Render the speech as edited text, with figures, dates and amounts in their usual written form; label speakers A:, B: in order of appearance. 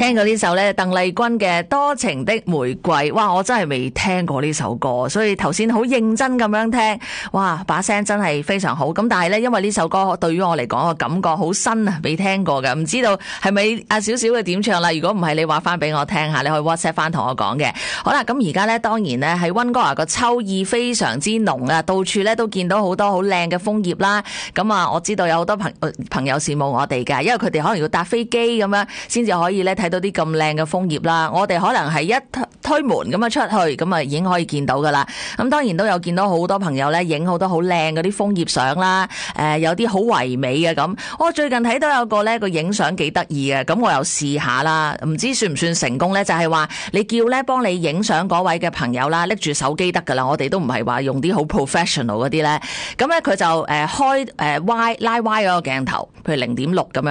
A: 聽過呢首咧鄧麗君嘅《多情的玫瑰》，哇！我真係未聽過呢首歌，所以頭先好認真咁樣聽，哇！把聲真係非常好。咁但係咧，因為呢首歌對於我嚟講個感覺好新啊，未聽過嘅，唔知道係咪少少嘅點唱啦？如果唔係，你話翻俾我聽下，你可以 WhatsApp 翻同我講嘅。好啦，咁而家咧當然咧喺溫哥華個秋意非常之濃啊，到處咧都見到好多好靚嘅楓葉啦。咁啊，我知道有好多朋友羨慕我哋㗎，因為佢哋可能要搭飛機咁樣先至可以咧睇到啲咁靚嘅楓葉啦。我哋可能係一推門咁樣出去，咁啊已經可以見到噶啦。咁當然都有見到好多朋友咧影好多好靚嗰啲楓葉相啦。有啲好唯美嘅咁。我最近睇到有個咧個影相幾得意嘅，咁我又試下啦，唔知算唔算成功咧？就係話你叫咧幫你影相嗰位嘅朋友啦，拎住手機得噶啦。我哋都唔係話用啲好 professional 嗰啲咧。咁咧佢就開拉歪嗰個鏡頭，譬如0.6咁樣。